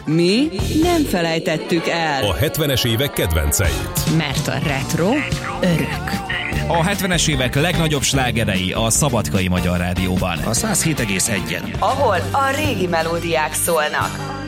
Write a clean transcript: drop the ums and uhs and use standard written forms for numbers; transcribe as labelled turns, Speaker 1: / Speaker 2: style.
Speaker 1: Mi nem felejtettük el.
Speaker 2: A 70-es évek kedvenceit.
Speaker 1: Mert a retro örök.
Speaker 3: A 70-es évek legnagyobb slágerei a Szabadkai Magyar Rádióban.
Speaker 4: A 107,1-en.
Speaker 1: Ahol a régi melódiák szólnak.